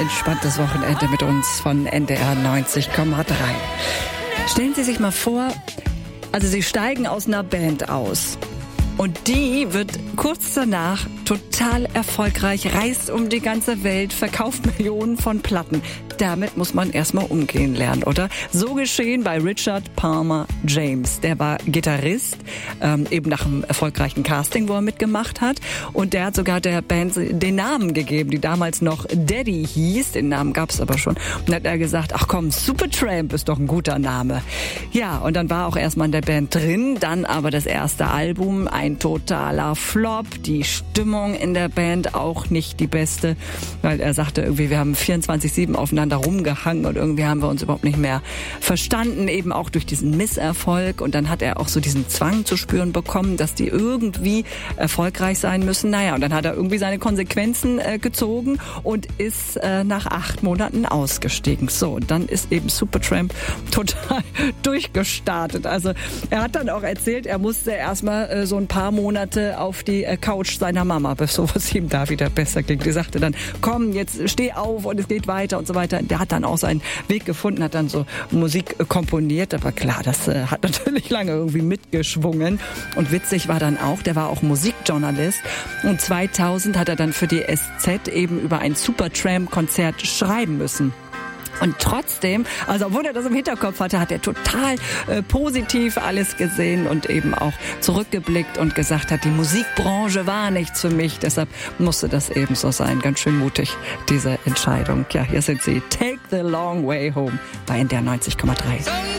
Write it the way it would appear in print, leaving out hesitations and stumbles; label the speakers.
Speaker 1: entspanntes Wochenende mit uns von NDR 90,3. Stellen Sie sich mal vor, also Sie steigen aus einer Band aus. Und die wird kurz danach total erfolgreich, reist um die ganze Welt, verkauft Millionen von Platten. Damit muss man erstmal umgehen lernen, oder? So geschehen bei Richard Palmer James. Der war Gitarrist, eben nach einem erfolgreichen Casting, wo er mitgemacht hat. Und der hat sogar der Band den Namen gegeben, die damals noch Daddy hieß. Den Namen gab's aber schon. Und dann hat er gesagt, ach komm, Supertramp ist doch ein guter Name. Ja, und dann war auch erstmal in der Band drin, dann aber das erste Album, ein totaler Flop. Die Stimmung in der Band auch nicht die beste, weil er sagte irgendwie, wir haben 24/7 aufeinander rumgehangen und irgendwie haben wir uns überhaupt nicht mehr verstanden, eben auch durch diesen Misserfolg. Und dann hat er auch so diesen Zwang zu spüren bekommen, dass die irgendwie erfolgreich sein müssen. Naja, und dann hat er irgendwie seine Konsequenzen gezogen und ist nach 8 Monaten ausgestiegen. So, und dann ist eben Supertramp total durchgestartet. Also er hat dann auch erzählt, er musste erstmal so ein paar Monate auf die Couch seiner Mama, bevor es ihm da wieder besser ging. Die sagte dann, komm, jetzt steh auf und es geht weiter und so weiter. Der hat dann auch seinen Weg gefunden, hat dann so Musik komponiert. Aber klar, das hat natürlich lange irgendwie mitgeschwungen. Und witzig war dann auch, der war auch Musikjournalist. Und 2000 hat er dann für die SZ eben über ein Supertramp-Konzert schreiben müssen. Und trotzdem, also obwohl er das im Hinterkopf hatte, hat er total positiv alles gesehen und eben auch zurückgeblickt und gesagt hat, die Musikbranche war nichts für mich. Deshalb musste das eben so sein. Ganz schön mutig, diese Entscheidung. Ja, hier sind sie. Take the long way home bei NDR 90,3.